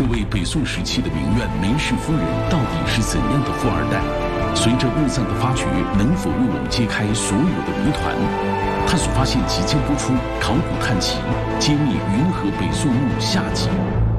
这位北宋时期的名媛梅氏夫人到底是怎样的富二代？随着墓葬的发掘，能否为我们揭开所有的谜团？探索发现即将播出，考古探奇，揭秘云和北宋墓下集。